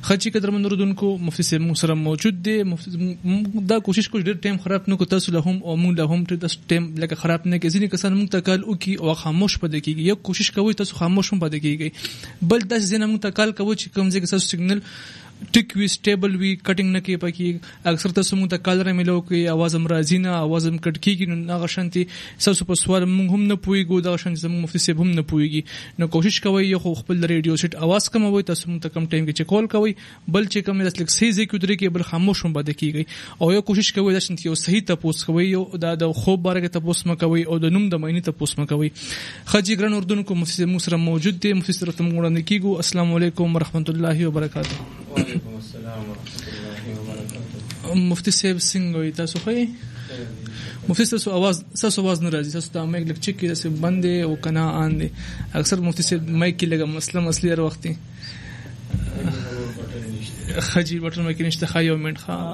خچې قدرمن اردوونکو مفتي صاحب مو سره موجود دی. دا کوشش کوي ډېر ټایم خراب نه کو تاسو له هم او موږ له هم ته ټایم لکه خراب نه کې ځینې کسان موږ ته کال وکي او خاموش پد کېږي. یو کوشش کوي تاسو خاموش هم پد کېږي بل داس ځینې موږ ته کال کوي چې کوم ځای کې تاسو سیګنل ټیک وی سټیبل وی کټینګ نه کې پکې اکثر تاسو موږ ته کال را ملو کې आवाज هم راځي نه आवाज هم کټ کېږي نو هغه شانتي تاسو په سوال موږ هم نه پويګو دا شانتي زموږ مفتي صاحب هم نه پويږي نو کوشش کوي یو خپل ریډیو سیټ आवाज کموي تاسو موږ ته کم ټایم کې کال کوي بل چې کوم د لکسي ځای کې درې کې بل خاموش هم بد کېږي او یو کوشش کوي دا شانتي یو صحیح تاسو کوي یو د خوب باره کې تاسو مکوي او د نوم د مینې تاسو مکوي. خجی ګران اردوونکو مفتي صاحب مو سره موجود دی. مفتي صاحب ته موږ وړاندې کیږو. السلام علیکم ورحمت الله وبرکاته. وعلیکم السلام ورحمۃ اللہ وبرکاتہ. مفتی صاحب څنګه وي تاسو خو مفتی تاسو आवाज نه راځي تاسو ته مایک لک چک کې تاسو بندې او کنا ان دي اکثر مفتی صاحب مایک کې لګه مسله اصلي هر وخت خجی بټن مایک نشته خایو منټ